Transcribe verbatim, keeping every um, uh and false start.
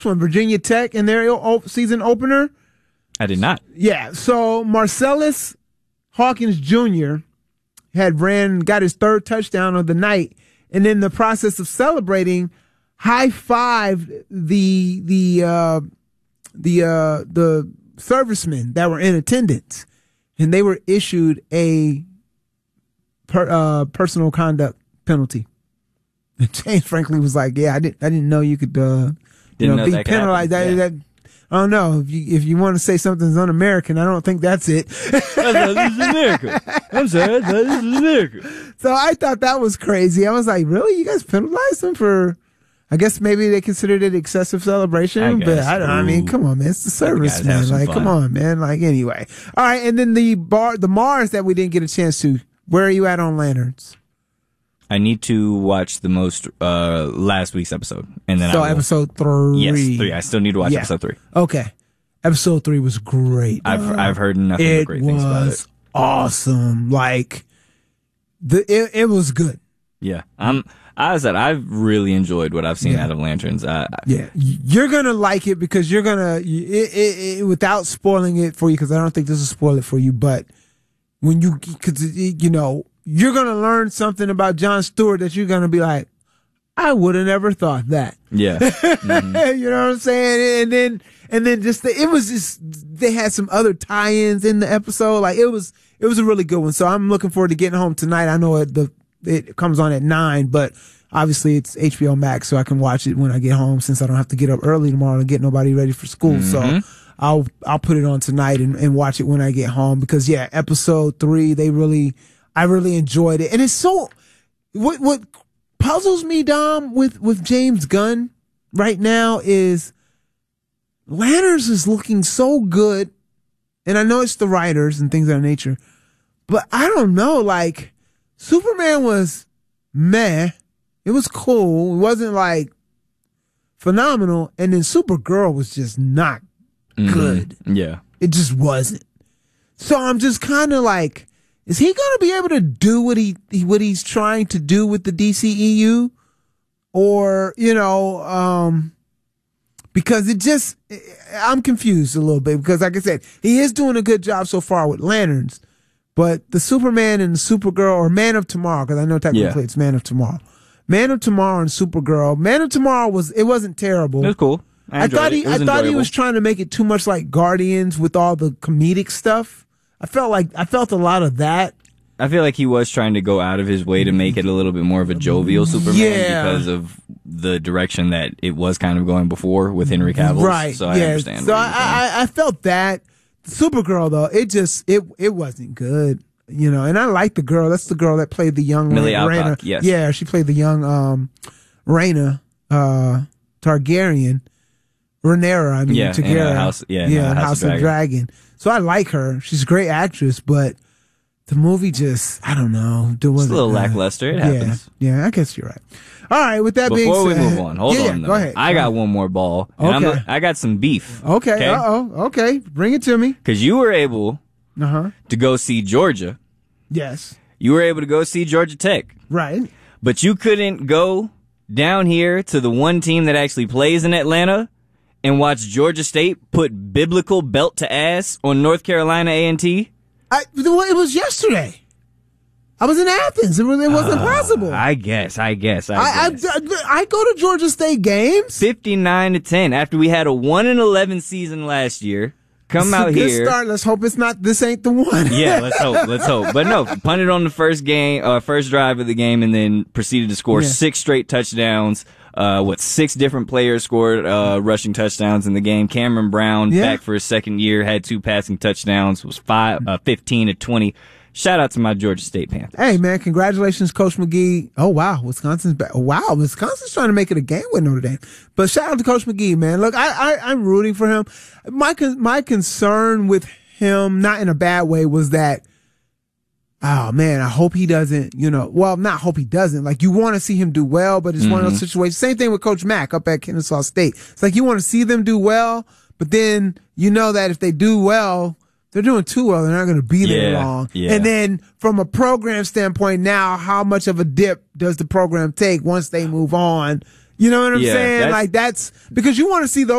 one, Virginia Tech in their season opener. I did not. Yeah, so Marcellus Hawkins Junior had ran, got his third touchdown of the night, and in the process of celebrating, high-fived the the uh, the uh, the servicemen that were in attendance, and they were issued a per, uh, personal conduct penalty. And James Franklin was like, "Yeah, I didn't I didn't know you could uh, you know, know be that could penalized. That, happen. Yeah. that I don't know if you if you want to say something's un-American, I don't think that's it." This is America. I'm sorry, this is America. So I thought that was crazy. I was like, really? You guys penalized them for, I guess maybe they considered it excessive celebration, I but guess. I don't I mean, Ooh. come on, man. It's the service, guys have man. some Like, fun. come on, man. Like, anyway. All right. And then the bar, the Mars that we didn't get a chance to, where are you at on Lanterns? I need to watch the most uh last week's episode, and then So I will, episode three. yes, three. I still need to watch Yeah. episode three. Okay. Episode three was great. I've dog. I've heard nothing but It great things about was it. awesome. Like, the it, it was good. Yeah, I'm. I said I've really enjoyed what I've seen Yeah. out of Lanterns. I, I- Yeah, you're gonna like it because you're gonna it, it, it, without spoiling it for you, because I don't think this will spoil it for you. But when you, because you know, you're gonna learn something about Jon Stewart that you're gonna be like, I would have never thought that. yeah, Mhm. You know what I'm saying? And then and then just the, it was just they had some other tie-ins in the episode. Like it was it was a really good one. So I'm looking forward to getting home tonight. I know it the it comes on at nine, but obviously it's H B O Max, so I can watch it when I get home since I don't have to get up early tomorrow to get nobody ready for school. Mm-hmm. So I'll I'll put it on tonight and, and watch it when I get home because yeah, episode three they really I really enjoyed it, and it's so what what puzzles me, Dom, with with James Gunn right now is Lanterns is looking so good, and I know it's the writers and things of that nature, but I don't know, like Superman was meh. It was cool. It wasn't like phenomenal. And then Supergirl was just not Mhm. good. yeah. It just wasn't. So I'm just kind of like, is he going to be able to do what he, what he's trying to do with the D C E U? Or, you know, um, because it just, I'm confused a little bit because like I said, he is doing a good job so far with Lanterns. But the Superman and the Supergirl, or Man of Tomorrow, because I know technically Yeah. it's Man of Tomorrow. Man of Tomorrow and Supergirl. Man of Tomorrow was it wasn't terrible. It was cool. I, I enjoyed thought it. he It was I thought he enjoyable. was trying to make it too much like Guardians with all the comedic stuff. I felt like I felt a lot of that. I feel like he was trying to go out of his way to make it a little bit more of a jovial Superman Yeah. because of the direction that it was kind of going before with Henry Cavill. Right. So I yeah. understand. So what I, you're saying. I I felt that. Supergirl though, it just it it wasn't good. You know, and I like the girl. That's the girl that played the young Millie Ra- Alcock, Rhaena. yes. Yeah, she played the young um Rhaena uh Targaryen. Rhaenyra, I mean, Yeah, in, uh, Targaryen. House- yeah, in, yeah, uh, in House House of of Dragon. So I like her. She's a great actress, but the movie just, I don't know. There It's wasn't, a little uh, lackluster. It yeah, happens. Yeah, I guess you're right. All right, with that being Before we said. move on, hold yeah, on. Yeah, though. go ahead. I got one more ball. And Okay. I'm, I got some beef. Okay, Okay. uh-oh. Okay, bring it to me. Because you were able Uh-huh. to go see Georgia. Yes. You were able to go see Georgia Tech. Right. But you couldn't go down here to the one team that actually plays in Atlanta and watch Georgia State put biblical belt to ass on North Carolina A and T? I, it was yesterday. I was in Athens. It, was, it wasn't Uh, possible. I guess, I guess, I I, I, guess. I, I go to Georgia State games. fifty-nine to ten after we had a one and eleven season last year. Come It's a out good here. start. Let's hope it's not. This ain't the one. Yeah, let's hope. Let's hope. But no, punted on the first game, uh, first drive of the game, and then proceeded to score Yeah. six straight touchdowns. Uh, what six different players scored uh, rushing touchdowns in the game? Cameron Brown, Yeah. back for his second year, had two passing touchdowns. Was five, uh, fifteen to twenty. Shout out to my Georgia State Panthers. Hey man, congratulations, Coach McGee. Oh wow, Wisconsin's back. Wow, Wisconsin's trying to make it a game with Notre Dame. But shout out to Coach McGee, man. Look, I, I I'm rooting for him. My con- my concern with him, not in a bad way, was that. Oh man, I hope he doesn't, you know, well, not hope he doesn't. Like you want to see him do well, but it's one of those situations. Same thing with Coach Mack up at Kennesaw State. It's like you want to see them do well, but then you know that if they do well, they're doing too well. They're not going to be there Yeah, long. yeah. And then from a program standpoint, now how much of a dip does the program take once they move on? You know what I'm Yeah, saying? that's- Like that's because you want to see those